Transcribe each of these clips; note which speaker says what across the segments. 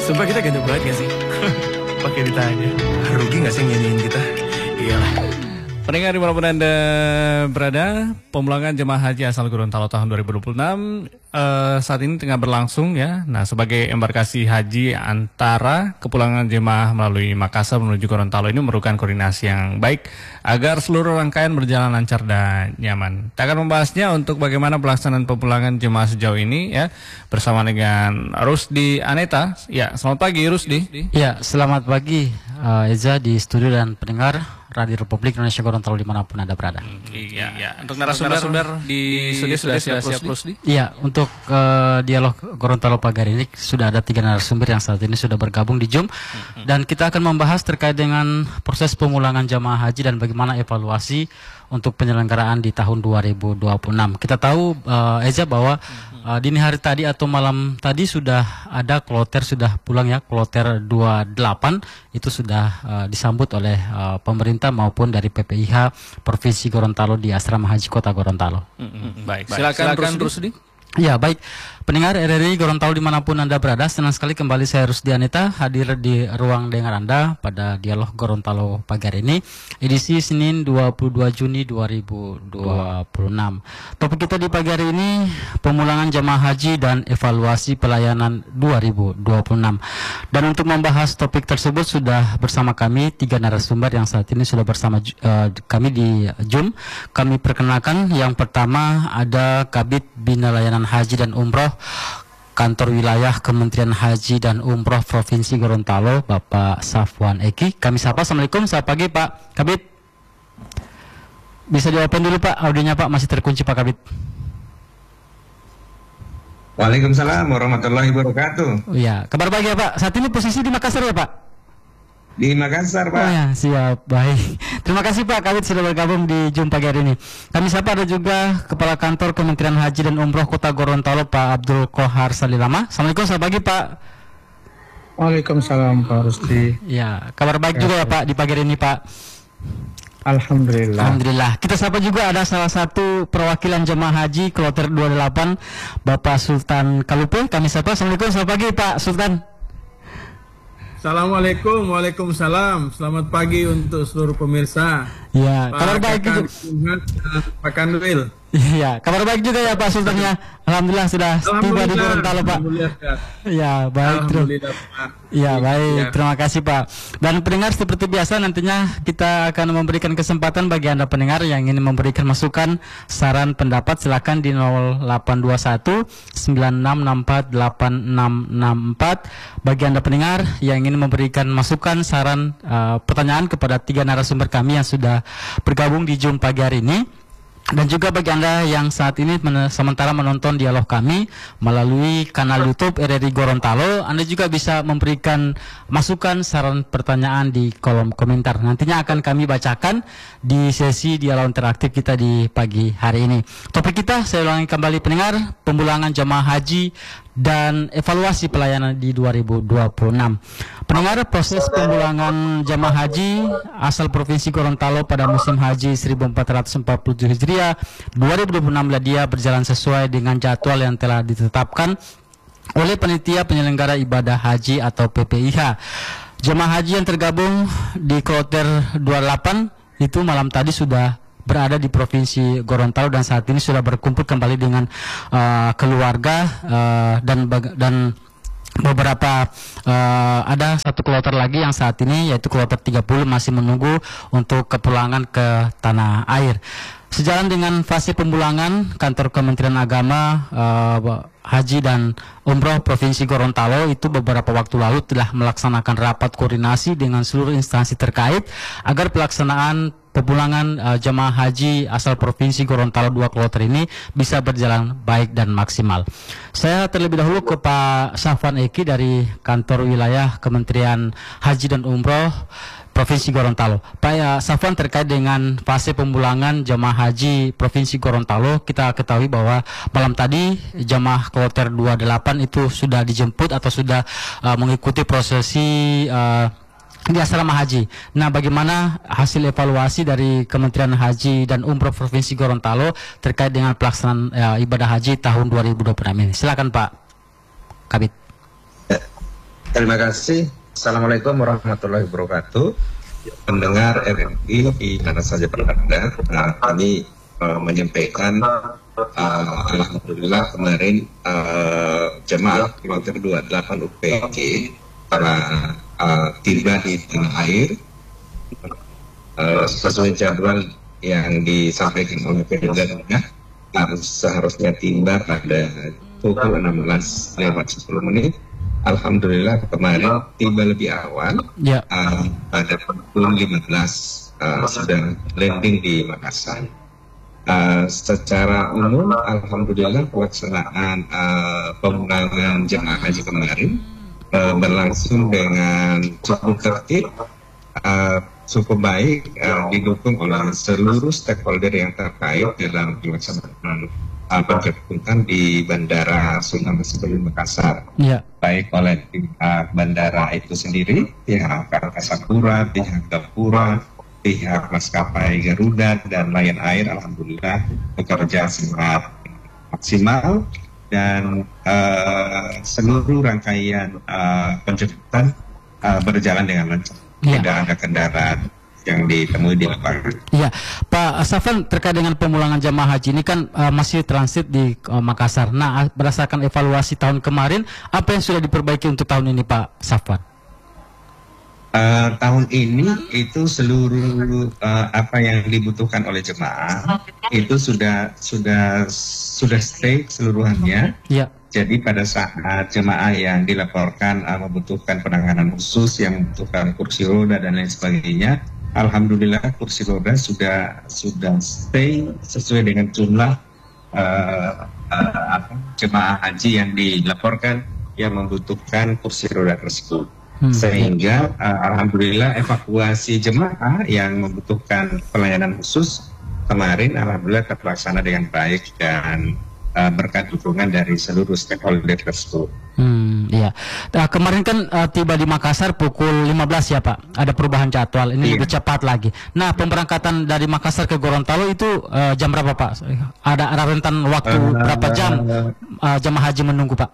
Speaker 1: Sumpah kita ganteng banget gak sih? Pakai ditanya. Rugi gak sih nyanyiin kita? Iyalah.
Speaker 2: Pendengar dimanapun Anda berada, pemulangan jemaah haji asal Gorontalo tahun 2026 saat ini tengah berlangsung ya. Nah, sebagai embarkasi haji antara kepulangan jemaah melalui Makassar menuju Gorontalo ini memerlukan koordinasi yang baik agar seluruh rangkaian berjalan lancar dan nyaman. Kita akan membahasnya untuk bagaimana pelaksanaan pemulangan jemaah sejauh ini ya, bersama dengan Rusdi Aneta. Ya, selamat pagi Rusdi.
Speaker 3: Ya, selamat pagi Eza di studio dan pendengar Radio Republik Indonesia Gorontalo dimanapun Anda berada.
Speaker 2: Iya. Untuk narasumber di studio sudah siap Rusdi?
Speaker 3: Iya, untuk dialog Gorontalo pagi hari ini sudah ada 3 narasumber yang saat ini sudah bergabung di Zoom. Dan kita akan membahas terkait dengan proses pemulangan jamaah haji dan bagaimana evaluasi untuk penyelenggaraan di tahun 2026. Kita tahu Eza bahwa dini hari tadi atau malam tadi sudah ada kloter sudah pulang ya, kloter 28 itu sudah disambut oleh pemerintah maupun dari PPIH Provinsi Gorontalo di Asrama Haji Kota Gorontalo.
Speaker 2: Baik, silakan Rusdi.
Speaker 3: Ya, baik. Pendengar RRI Gorontalo dimanapun Anda berada, senang sekali kembali saya Rusdi Aneta hadir di ruang dengar Anda pada dialog Gorontalo pagi hari ini, edisi Senin 22 Juni 2026. Topik kita di pagi hari ini, pemulangan jamaah haji dan evaluasi pelayanan 2026. Dan untuk membahas topik tersebut sudah bersama kami 3 narasumber yang saat ini sudah bersama kami di Zoom. Kami perkenalkan, yang pertama ada Kabid Bina Layanan Haji dan Umroh Kantor Wilayah Kementerian Haji dan Umroh Provinsi Gorontalo, Bapak Safwan Eki. Kami sapa. Assalamualaikum, selamat pagi Pak Kabid. Bisa di-open dulu Pak, audionya Pak, masih terkunci Pak Kabid.
Speaker 4: Waalaikumsalam warahmatullahi wabarakatuh.
Speaker 3: Iya, kabar baik ya Pak. Saat ini posisi di Makassar ya Pak?
Speaker 4: Di Makassar Pak.
Speaker 3: Oh ya, siap, baik. Terima kasih Pak Kabid sudah bergabung di Zoom pagi hari ini. Kami sapa ada juga Kepala Kantor Kementerian Haji dan Umroh Kota Gorontalo, Pak Abdul Kohar Salilama. Assalamualaikum, selamat pagi Pak.
Speaker 5: Waalaikumsalam Pak Rusdi.
Speaker 3: Ya, kabar baik juga ya Pak di pagi hari ini Pak.
Speaker 5: Alhamdulillah.
Speaker 3: Alhamdulillah. Kita sapa juga ada salah satu perwakilan jemaah haji kloter 28, Bapak Sultan Kalupe. Kami sapa. Assalamualaikum, selamat pagi Pak Sultan.
Speaker 5: Assalamualaikum, waalaikumsalam. Selamat pagi untuk seluruh pemirsa.
Speaker 3: Ya, kabar baik juga.
Speaker 5: Pak Kanwil.
Speaker 3: Iya, kabar baik juga ya Pak Sultan ya. Alhamdulillah sudah tiba di Gorontalo Pak. Ya, baik.
Speaker 5: Alhamdulillah Pak.
Speaker 3: Ya, baik.
Speaker 5: Ya.
Speaker 3: Terima kasih Pak. Dan pendengar, seperti biasa nantinya kita akan memberikan kesempatan bagi Anda pendengar yang ingin memberikan masukan, saran, pendapat, silakan di 0821 9664 8664. Bagi Anda pendengar yang ingin memberikan masukan, saran, pertanyaan kepada 3 narasumber kami yang sudah bergabung di Zoom pagi hari ini. Dan juga bagi Anda yang saat ini sementara menonton dialog kami melalui kanal YouTube RRI Gorontalo, Anda juga bisa memberikan masukan, saran, pertanyaan di kolom komentar. Nantinya akan kami bacakan di sesi dialog interaktif kita di pagi hari ini. Topik kita, saya ulangi kembali pendengar, pemulangan jamaah haji dan evaluasi pelayanan di 2026. Pendengar, proses pemulangan jamaah haji asal Provinsi Gorontalo pada musim haji 1447 Hijriah 2026 dia berjalan sesuai dengan jadwal yang telah ditetapkan oleh Panitia Penyelenggara Ibadah Haji atau PPIH. Jemaah haji yang tergabung di kloter 28 itu malam tadi sudah berada di Provinsi Gorontalo dan saat ini sudah berkumpul kembali dengan keluarga dan beberapa ada satu kloter lagi yang saat ini yaitu kloter 30 masih menunggu untuk kepulangan ke tanah air. Sejalan dengan fase pemulangan, Kantor Kementerian Agama, Haji dan Umroh Provinsi Gorontalo itu beberapa waktu lalu telah melaksanakan rapat koordinasi dengan seluruh instansi terkait agar pelaksanaan pemulangan jemaah haji asal Provinsi Gorontalo 2 kloter ini bisa berjalan baik dan maksimal. Saya terlebih dahulu ke Pak Safwan Eki dari Kantor Wilayah Kementerian Haji dan Umroh Provinsi Gorontalo. Pak Safwan, terkait dengan fase pemulangan jemaah haji Provinsi Gorontalo, kita ketahui bahwa malam tadi jemaah kloter 28 itu sudah dijemput atau sudah mengikuti prosesi di asrama haji. Nah, bagaimana hasil evaluasi dari Kementerian Haji dan Umroh Provinsi Gorontalo terkait dengan pelaksanaan ibadah haji tahun 2026 ini? Silakan Pak Kabid.
Speaker 4: Terima kasih. Assalamualaikum warahmatullahi wabarakatuh. Pendengar RRI di mana saja berada, kami menyampaikan alhamdulillah kemarin jemaah kloter 28 UPG telah tiba di tanah air sesuai jadwal yang disampaikan oleh Pemda. Seharusnya tiba pada pukul 16:10. Alhamdulillah kemarin tiba lebih awal, pada pukul 15 sudah landing di Makassar. Secara umum, alhamdulillah pelaksanaan pemulangan jemaah haji kemarin berlangsung dengan cukup tertib, cukup baik, didukung oleh seluruh stakeholder yang terkait dalam pelaksanaan penjemputan di Bandara Sultan Hasanuddin Makassar, baik oleh pihak bandara itu sendiri, pihak Angkasa Pura, pihak Gapura, pihak maskapai Garuda dan Lion Air. Alhamdulillah bekerja sangat maksimal dan seluruh rangkaian penjemputan berjalan dengan lancar. Tidak ada kendaraan yang ditemui di lapangan.
Speaker 3: Iya, Pak Safwan, terkait dengan pemulangan jamaah haji ini kan masih transit di Makassar. Nah, berdasarkan evaluasi tahun kemarin, apa yang sudah diperbaiki untuk tahun ini, Pak Safwan?
Speaker 4: Tahun ini itu seluruh apa yang dibutuhkan oleh jemaah itu sudah stay keseluruhannya. Iya. Jadi pada saat jemaah yang dilaporkan membutuhkan penanganan khusus, yang membutuhkan kursi roda dan lain sebagainya, alhamdulillah kursi roda sudah stay sesuai dengan jumlah jemaah haji yang dilaporkan yang membutuhkan kursi roda tersebut. Sehingga alhamdulillah evakuasi jemaah yang membutuhkan pelayanan khusus kemarin alhamdulillah terlaksana dengan baik dan berkat dukungan dari seluruh stakeholder tersebut.
Speaker 3: Iya. Nah, kemarin kan tiba di Makassar pukul 15 ya Pak. Ada perubahan jadwal. Ini lebih cepat lagi. Nah, pemberangkatan dari Makassar ke Gorontalo itu jam berapa Pak? Ada rentan waktu berapa jam jemaah haji menunggu Pak?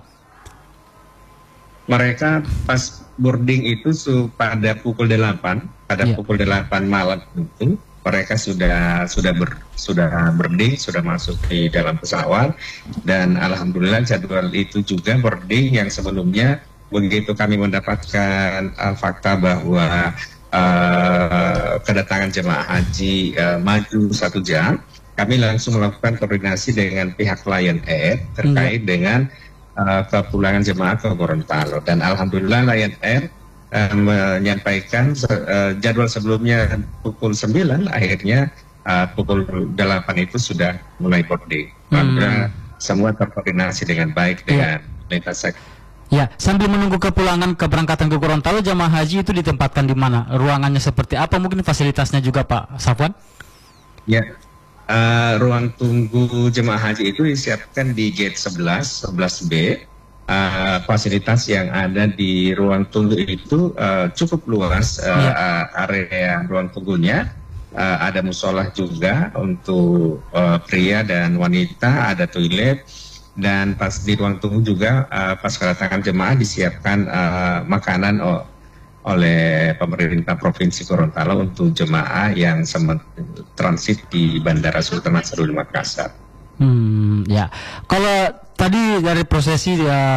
Speaker 4: Mereka pas boarding itu pada pukul 8, pukul 8 malam itu mereka sudah boarding, sudah masuk di dalam pesawat, dan alhamdulillah jadwal itu juga boarding yang sebelumnya begitu kami mendapatkan fakta bahwa kedatangan jemaah haji maju 1 jam, kami langsung melakukan koordinasi dengan pihak Lion Air terkait dengan kepulangan jemaah ke Gorontalo, dan alhamdulillah Lion Air menyampaikan jadwal sebelumnya pukul 9, akhirnya pukul 8 itu sudah mulai boarding. Karena semua terkoordinasi dengan baik dengan lintas sektor.
Speaker 3: Ya, sambil menunggu keberangkatan ke Gorontalo, jemaah haji itu ditempatkan di mana? Ruangannya seperti apa? Mungkin fasilitasnya juga Pak Safwan?
Speaker 4: Ya, ruang tunggu jemaah haji itu disiapkan di gate 11B. Fasilitas yang ada di ruang tunggu itu cukup luas, area ruang tunggunya. Ada musola juga untuk pria dan wanita, ada toilet, dan pas di ruang tunggu juga pas kedatangan jemaah disiapkan makanan oleh pemerintah Provinsi Gorontalo untuk jemaah yang transit di Bandara Sultan Hasanuddin Makassar.
Speaker 3: Ya, kalau tadi dari prosesi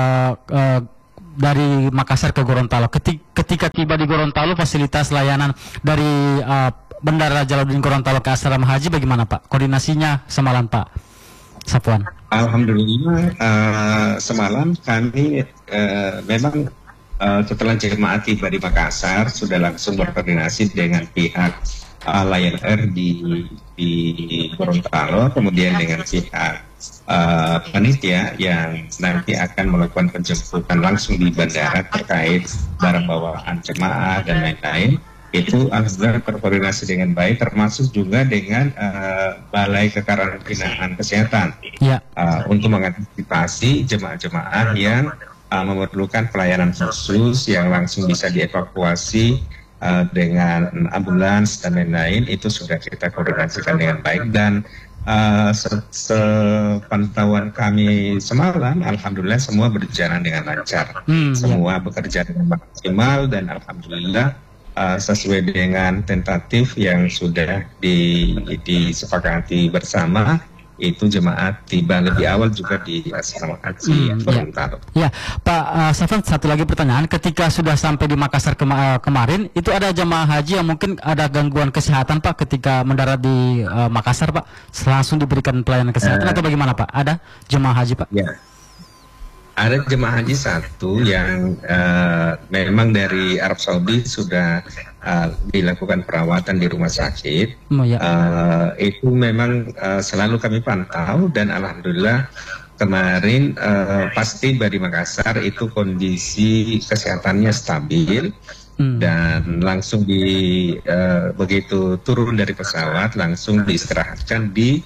Speaker 3: dari Makassar ke Gorontalo, ketika tiba di Gorontalo, fasilitas layanan dari Bandara Jalaluddin Gorontalo ke asrama haji bagaimana Pak? Koordinasinya semalam Pak Safwan?
Speaker 4: Alhamdulillah semalam kami memang setelah jemaah tiba di Makassar sudah langsung berkoordinasi dengan pihak Lion Air di Gorontalo, kemudian dengan pihak panitia yang nanti akan melakukan penjemputan langsung di bandara terkait barang bawaan jemaah dan lain-lain. Itu alhamdulillah terkoordinasi dengan baik, termasuk juga dengan Balai Kekarantinaan Kesehatan untuk mengantisipasi jemaah-jemaah yang memerlukan pelayanan khusus yang langsung bisa dievakuasi dengan ambulans dan lain-lain. Itu sudah kita koordinasikan dengan baik, dan sepantauan kami semalam, alhamdulillah semua berjalan dengan lancar. Semua bekerja dengan maksimal dan alhamdulillah sesuai dengan tentatif yang sudah disepakati bersama. Itu jemaat tiba lebih awal juga di asrama haji Gorontalo.
Speaker 3: Ya, Pak Safan, satu lagi pertanyaan. Ketika sudah sampai di Makassar kemarin, itu ada jemaah haji yang mungkin ada gangguan kesehatan, Pak, ketika mendarat di Makassar, Pak? Langsung diberikan pelayanan kesehatan atau bagaimana, Pak? Ada jemaah haji, Pak?
Speaker 4: Ya. Ada jemaah haji satu yang memang dari Arab Saudi sudah dilakukan perawatan di rumah sakit. Itu memang selalu kami pantau dan alhamdulillah kemarin pas tiba di Makassar itu kondisi kesehatannya stabil dan langsung begitu turun dari pesawat langsung diistirahatkan di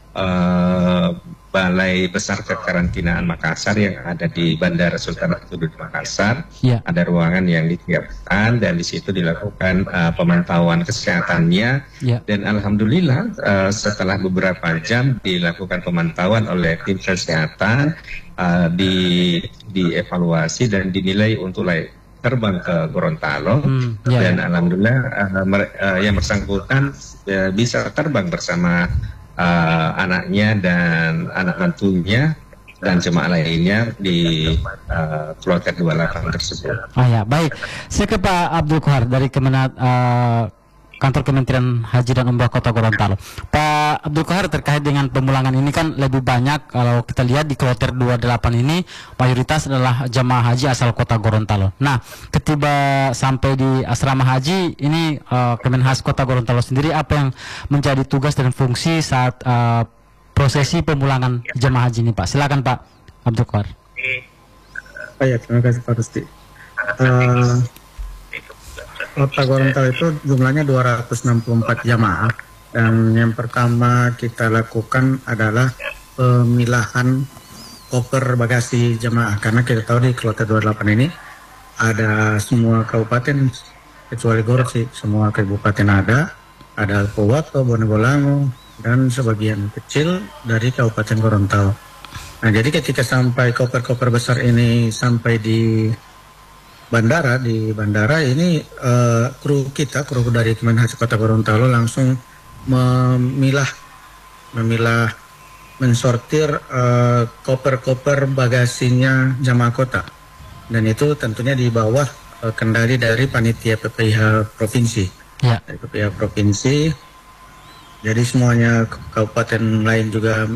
Speaker 4: Balai Besar Kekarantinaan Makassar yang ada di Bandara Sultan Hasanuddin Makassar. Ada ruangan yang disiapkan dan di situ dilakukan pemantauan kesehatannya. Dan alhamdulillah setelah beberapa jam dilakukan pemantauan oleh tim kesehatan, dievaluasi dan dinilai untuk terbang ke Gorontalo. Dan alhamdulillah yang bersangkutan bisa terbang bersama anaknya dan anak mantunya dan jemaah lainnya di kloter 28 tersebut.
Speaker 3: Baik. Saya ke Pak Abdul Qahar dari Kantor Kementerian Haji dan Umrah Kota Gorontalo. Pak Abdul Qahar, terkait dengan pemulangan ini kan lebih banyak kalau kita lihat di kloter 28 ini mayoritas adalah jemaah haji asal Kota Gorontalo. Nah, ketiba sampai di asrama haji ini Kemenhas Kota Gorontalo sendiri apa yang menjadi tugas dan fungsi saat prosesi pemulangan jemaah haji ini, Pak? Silakan Pak Abdul Qahar.
Speaker 5: Terima kasih Pak Rusti. Kota Gorontalo itu jumlahnya 264 jamaah dan yang pertama kita lakukan adalah pemilahan koper bagasi jamaah karena kita tahu di kloter 28 ini ada semua kabupaten kecuali Gorontalo sih, semua kabupaten ada Powato, Bone Bolango dan sebagian kecil dari Kabupaten Gorontalo. Nah, jadi ketika sampai koper-koper besar ini sampai di bandara ini kru dari Kemenhas Kota Gorontalo langsung mensortir koper-koper bagasinya jamaah kota dan itu tentunya di bawah kendali dari panitia PPIH provinsi. Dari PPIH provinsi, jadi semuanya kabupaten lain juga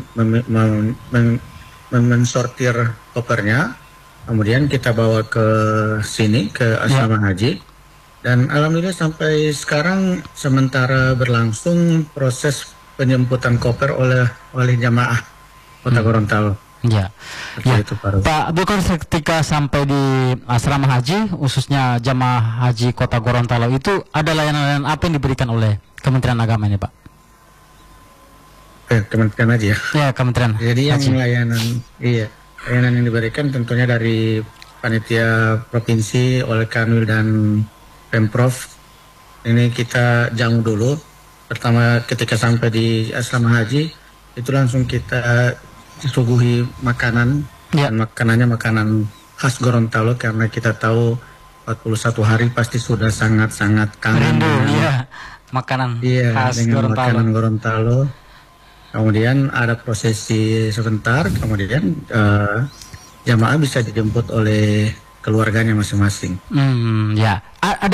Speaker 5: mensortir kopernya. Kemudian kita bawa ke sini, ke asrama haji. Dan alhamdulillah sampai sekarang sementara berlangsung proses penjemputan koper oleh jamaah Kota Gorontalo. Itu, Pak
Speaker 3: Abdul Qahar, ketika sampai di asrama haji, khususnya jamaah haji Kota Gorontalo itu ada layanan-layanan apa yang diberikan oleh Kementerian Agama ini, Pak?
Speaker 5: Kementerian Haji ya?
Speaker 3: Ya, Kementerian
Speaker 5: Jadi yang layanan yang diberikan tentunya dari panitia provinsi oleh Kanwil dan Pemprov. Ini kita jamu dulu. Pertama ketika sampai di asrama haji itu langsung kita disuguhi makanan. Dan makanannya makanan khas Gorontalo karena kita tahu 41 hari pasti sudah sangat-sangat kangen
Speaker 3: makanan
Speaker 5: khas makanan Gorontalo. Kemudian ada prosesi sebentar, kemudian jamaah bisa dijemput oleh keluarganya masing-masing.
Speaker 3: Ada